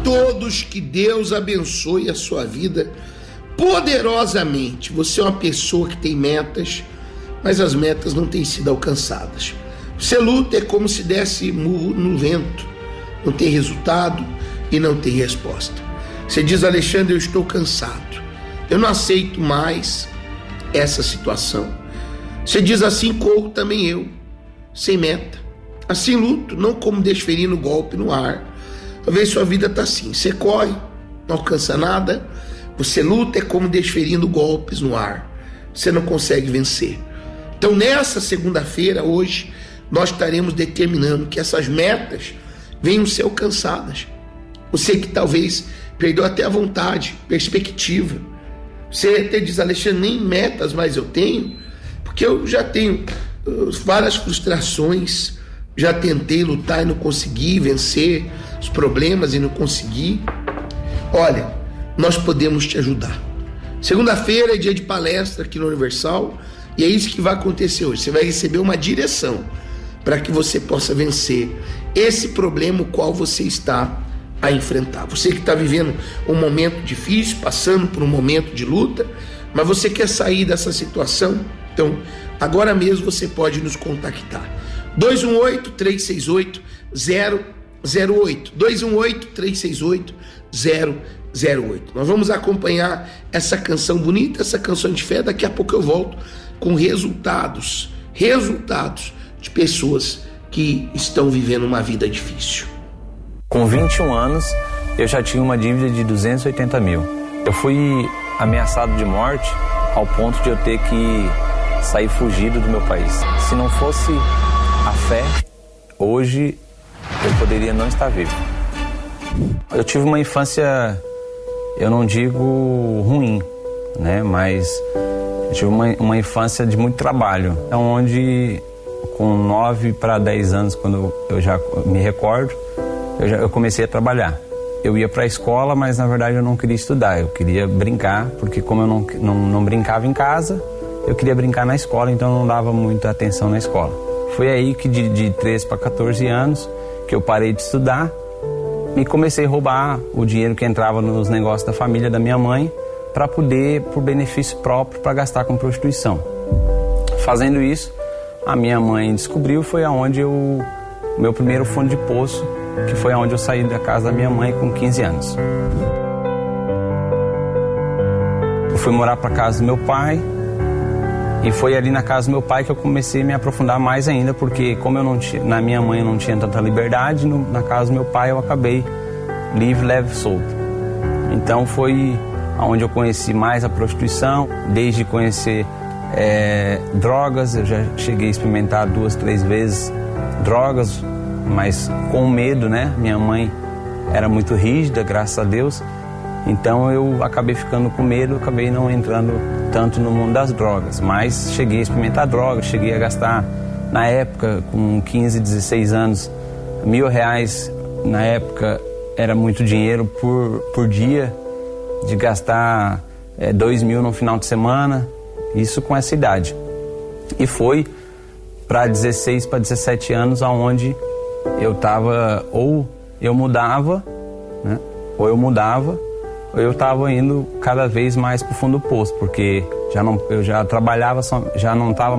todos, que Deus abençoe a sua vida poderosamente. Você é uma pessoa que tem metas, mas as metas não têm sido alcançadas. Você luta, é como se desse murro no vento, não tem resultado e não tem resposta. Você diz: Alexandre, eu estou cansado, eu não aceito mais essa situação. Você diz: assim corro também eu, sem meta, assim luto, não como desferindo golpe no ar. Talvez sua vida está assim: você corre, não alcança nada. Você luta, é como desferindo golpes no ar, você não consegue vencer. Então nessa segunda-feira, hoje, nós estaremos determinando que essas metas venham ser alcançadas. Você que talvez perdeu até a vontade, perspectiva. Você até diz: Alexandre, nem metas mais eu tenho, porque eu já tenho várias frustrações, já tentei lutar e não consegui vencer os problemas e não consegui. Olha, nós podemos te ajudar. Segunda-feira é dia de palestra aqui no Universal, e é isso que vai acontecer hoje. Você vai receber uma direção para que você possa vencer esse problema o qual você está a enfrentar. Você que está vivendo um momento difícil, passando por um momento de luta, mas você quer sair dessa situação, então agora mesmo você pode nos contactar. 218-368-008, 218-368-008. Nós vamos acompanhar essa canção bonita, essa canção de fé. Daqui a pouco eu volto com resultados de pessoas que estão vivendo uma vida difícil. Com 21 anos, eu já tinha uma dívida de 280 mil. Eu fui ameaçado de morte ao ponto de eu ter que sair fugido do meu país. Se não fosse a fé, hoje eu poderia não estar vivo. Eu tive uma infância, eu não digo ruim, né? Mas eu tive uma infância de muito trabalho, onde com 9 para 10 anos, quando eu já me recordo, eu comecei a trabalhar. Eu ia para a escola, mas na verdade eu não queria estudar, eu queria brincar, porque como eu não brincava em casa, eu queria brincar na escola, então eu não dava muita atenção na escola. Foi aí que de 13 para 14 anos que eu parei de estudar e comecei a roubar o dinheiro que entrava nos negócios da família da minha mãe para poder, por benefício próprio, para gastar com prostituição. Fazendo isso, a minha mãe descobriu, foi aonde meu primeiro fundo de poço, que foi aonde eu saí da casa da minha mãe com 15 anos. Eu fui morar para casa do meu pai e foi ali na casa do meu pai que eu comecei a me aprofundar mais ainda, porque como na minha mãe eu não tinha tanta liberdade, na casa do meu pai eu acabei livre, leve e solto. Então foi aonde eu conheci mais a prostituição, desde conhecer drogas. Eu já cheguei a experimentar 2, 3 vezes drogas, mas com medo, né? Minha mãe era muito rígida, graças a Deus. Então eu acabei ficando com medo, acabei não entrando tanto no mundo das drogas. Mas cheguei a experimentar drogas, cheguei a gastar, na época, com 15, 16 anos, R$1.000. Na época era muito dinheiro por dia, de gastar 2.000 no final de semana, isso com essa idade. E foi para 16 para 17 anos, aonde eu estava, ou eu mudava, né? Ou eu estava indo cada vez mais para o fundo do poço, porque eu já trabalhava, já não estava